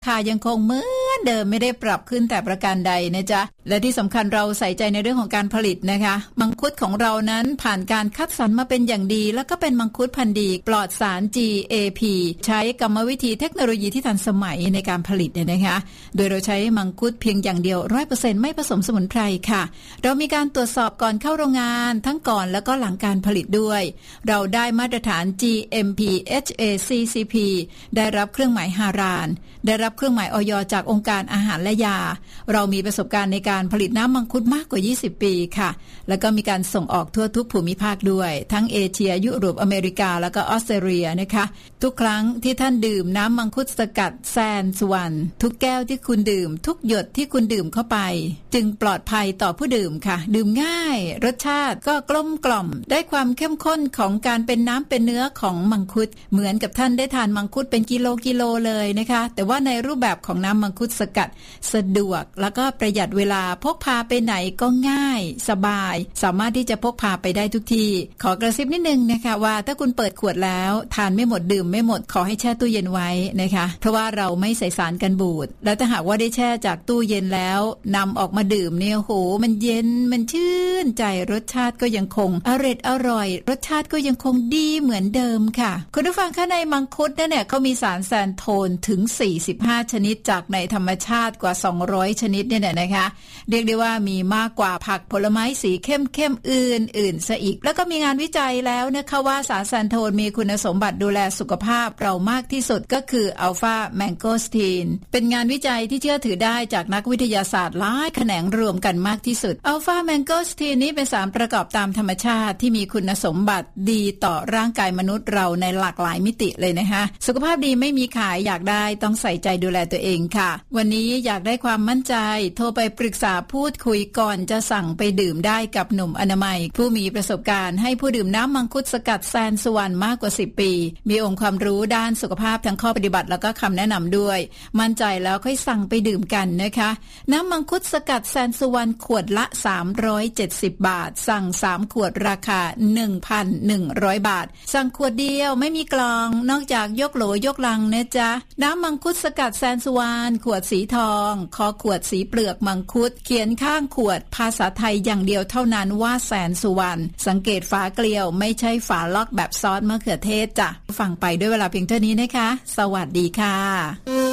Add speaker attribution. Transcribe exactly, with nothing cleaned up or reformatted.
Speaker 1: ายังคงเหมือนเดิมไม่ได้ปรับขึ้นแต่ประการใดนะจ๊ะและที่สำคัญเราใส่ใจในเรื่องของการผลิตนะคะมังคุดของเรานั้นผ่านการคัดสรรมาเป็นอย่างดีแล้วก็เป็นมังคุดพันธุ์ดีปลอดสาร จี เอ พี ใช้กรรมวิธีเทคโนโลยีที่ทันสมัยในการผลิตเนี่ยนะคะโดยเราใช้มังคุดเพียงอย่างเดียว ร้อยเปอร์เซ็นต์ ไม่ผสมสมุนไพรค่ะเรามีการตรวจสอบก่อนเข้าโรงงานทั้งก่อนแล้วก็หลังการผลิตด้วยเราได้มาตรฐาน จี เอ็ม พี เอช เอ ซี ซี พี ได้รับเครื่องหมายฮารานได้รับเครื่องหมายอย.จากองค์การอาหารและยาเรามีประสบการณ์ในการผลิตน้ำมังคุดมากกว่ายี่สิบปีค่ะแล้วก็มีการส่งออกทั่วทุกภูมิภาคด้วยทั้งเอเชียยุโรปอเมริกาแล้วก็ออสเตรเลียนะคะทุกครั้งที่ท่านดื่มน้ำมังคุดสกัดแซนสวรรค์ทุกแก้วที่คุณดื่มทุกหยดที่คุณดื่มเข้าไปจึงปลอดภัยต่อผู้ดื่มค่ะดื่มง่ายรสชาติก็กลมกล่อมได้ความเข้มข้นของการเป็นน้ำเป็นเนื้อของมังคุดเหมือนกับท่านได้ทานมังคุดเป็นกิโลกิโลเลยนะคะแต่ว่าในรูปแบบของน้ำมังคุดสกัดสะดวกแล้วก็ประหยัดเวลาพกพาไปไหนก็ง่ายสบายสามารถที่จะพกพาไปได้ทุกที่ขอกระซิบนิดนึงนะคะว่าถ้าคุณเปิดขวดแล้วทานไม่หมดดื่มไม่หมดขอให้แช่ตู้เย็นไว้นะคะเพราะว่าเราไม่ใส่สารกันบูดแล้วถ้าหากว่าได้แช่จากตู้เย็นแล้วนำออกมาดื่มเนี่ยโหมันเย็นมันชื่นใจรสชาติก็ยังคงอร่อยอร่อยรสชาติก็ยังคงดีเหมือนเดิมค่ะคุณผู้ฟังคะในมังคุดเนี่ยเขามีสารแซนโทนถึงสี่สิบห้าชนิดจากในธรรมชาติกว่าสองร้อยชนิดเนี่ยนะคะเรียกได้ว่ามีมากกว่าผักผลไม้สีเข้มๆอื่นๆซะอีกแล้วก็มีงานวิจัยแล้วนะคะว่าสารแซนโทนมีคุณสมบัติดูแลสุขภาพเรามากที่สุดก็คืออัลฟาแมงโกสตีนเป็นงานวิจัยที่เชื่อถือได้จากนักวิทยาศาสตร์หลายแขนงรวมกันมากที่สุดอัลฟาแมงโกสตีนนี้เป็นสารประกอบตามธรรมชาติที่มีคุณสมบัติดีต่อร่างกายมนุษย์เราในหลากหลายมิติเลยนะคะสุขภาพดีไม่มีขายอยากได้ต้องใส่ใจดูแลตัวเองค่ะวันนี้อยากได้ความมั่นใจโทรไปปรึกษาพูดคุยก่อนจะสั่งไปดื่มได้กับหนุ่มอนามัยผู้มีประสบการณ์ให้ผู้ดื่มน้ำมังคุดสกัดแซนสวรรค์มากกว่าสิบปีมีองค์ความรู้ด้านสุขภาพทั้งข้อปฏิบัติแล้วก็คำแนะนำด้วยมั่นใจแล้วค่อยสั่งไปดื่มกันนะคะน้ำมังคุดสกัดแซนสวรรค์ขวดละสามร้อยเจ็ดสิบบาทสั่งสามขวดราคา หนึ่งพันหนึ่งร้อย บาทสั่งขวดเดียวไม่มีกล่องนอกจากยกโหลยกลังนะจ๊ะน้ำมังคุดสกัดแซนสวรรค์ขวดสีทองคอขวดสีเปลือกมังคุดเขียนข้างขวดภาษาไทยอย่างเดียวเท่านั้นว่าแสนสุวรรณสังเกตฝาเกลียวไม่ใช่ฝาล็อกแบบซอสมะเขือเทศจ้ะฟังไปด้วยเวลาเพียงเท่านี้นะคะสวัสดีค่ะ